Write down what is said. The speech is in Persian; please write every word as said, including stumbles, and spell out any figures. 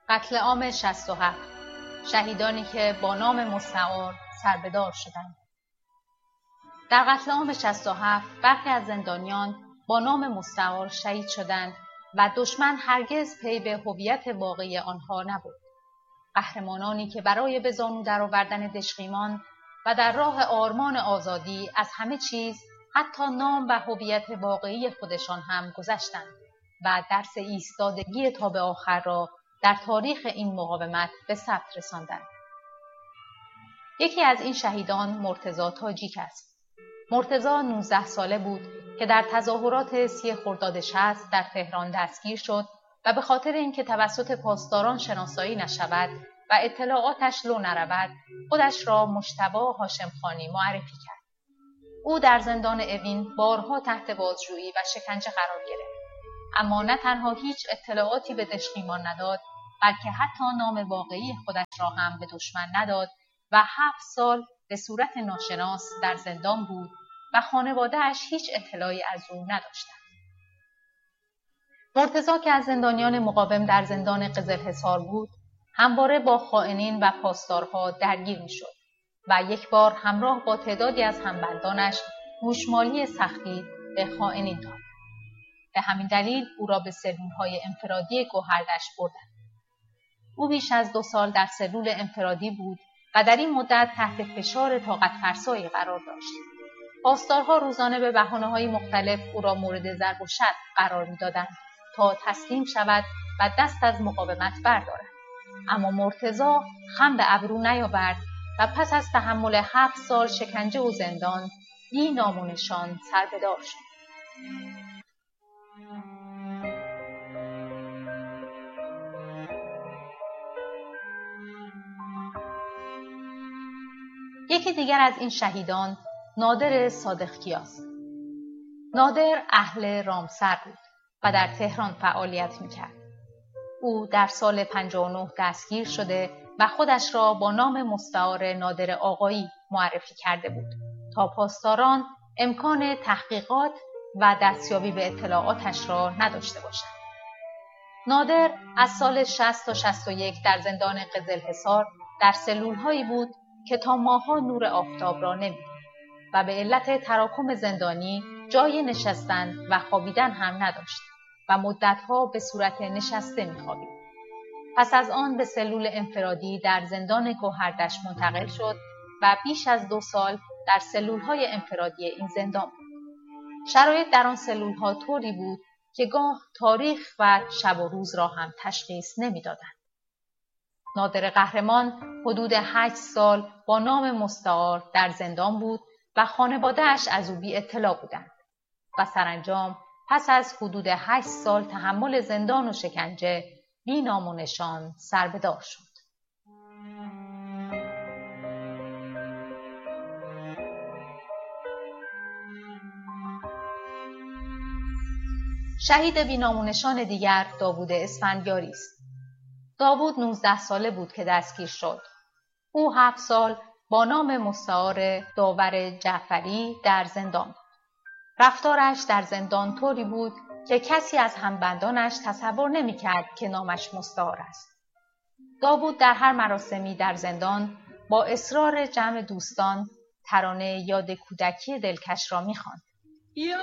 قتل عام شصت و هفت، شهیدانی که با نام مستعار سربه‌دار شدند. در قتل عام شصت و هفت برخی از زندانیان با نام مستعار شهید شدند و دشمن هرگز پی به هویت واقعی آنها نبرد. قهرمانانی که برای به زانو درآوردن دژخیمان و در راه آرمان آزادی از همه چیز حتی نام و هویت واقعی خودشان هم گذشتند و درس ایستادگی تا به آخر را در تاریخ این مقاومت به ثبت رساندند. یکی از این شهیدان مرتضی تاجیک است. مرتضی نوزده ساله بود که در تظاهرات سی خرداد شصت در تهران دستگیر شد و به خاطر اینکه توسط پاسداران شناسایی نشود و اطلاعاتش لو نرود، خودش را مجتبی هاشمخانی معرفی کرد. او در زندان اوین بارها تحت بازجویی و شکنجه قرار گرفت، اما نه تنها هیچ اطلاعاتی به دژخیمان نداد، بلکه حتی نام واقعی خودش را هم به دشمن نداد و هفت سال به صورت ناشناس در زندان بود و خانواده‌اش هیچ اطلاعی از او نداشتند. مرتضی که از زندانیان مقاوم در زندان قزلحصار بود، همواره با خائنین و پاسدارها درگیر می‌شد و یک بار همراه با تعدادی از همبندانش گوشمالی سختی به خائنین داد. به همین دلیل او را به سلول‌های انفرادی گوهردشت بردند. او بیش از دو سال در سلول انفرادی بود و در این مدت تحت فشار طاقت فرسایی قرار داشت. پاسدارها روزانه به بهانه‌های مختلف او را مورد ضرب و شتم قرار می‌دادند تا تسلیم شود و دست از مقاومت بردارد. اما مرتضی خم به ابرو نیاورد و پس از تحمل هفت سال شکنجه و زندان بی نام و نشان سربه‌دار شد. یکی دیگر از این شهیدان نادر صادق‌کیا است. نادر اهل رامسر بود و در تهران فعالیت می‌کرد. او در سال پنجاه و نه دستگیر شده و خودش را با نام مستعار نادر آقایی معرفی کرده بود تا پاسداران امکان تحقیقات و دستیابی به اطلاعاتش را نداشته باشند. نادر از سال شصت تا شصت و یک در زندان قزلحصار در سلول‌هایی بود که تا ماه‌ها نور آفتاب را نمی‌دید و به علت تراکم زندانی جای نشستن و خوابیدن هم نداشت و مدتها به صورت نشسته می‌خوابید. پس از آن به سلول انفرادی در زندان گوهردشت منتقل شد و بیش از دو سال در سلول‌های انفرادی این زندان بود. شرایط در آن سلول‌ها طوری بود که گاه تاریخ و شب و روز را هم تشخیص نمی‌دادند. نادر قهرمان حدود هشت سال با نام مستعار در زندان بود و خانواده‌اش از او بی اطلاع بودند و سرانجام پس از حدود هشت سال تحمل زندان و شکنجه بی نام و نشان سربه‌دار شد. شهید بی نام و نشان دیگر داوود اسفندیاری است. داوود نوزده ساله بود که دستگیر شد. او هفت سال با نام مستعار داور جعفری در زندان بود. رفتارش در زندان طوری بود که کسی از همبندانش تصور نمی‌کرد که نامش مستعار است. داوود در هر مراسمی در زندان با اصرار جمع دوستان ترانه یاد کودکی دلکش را می‌خواند.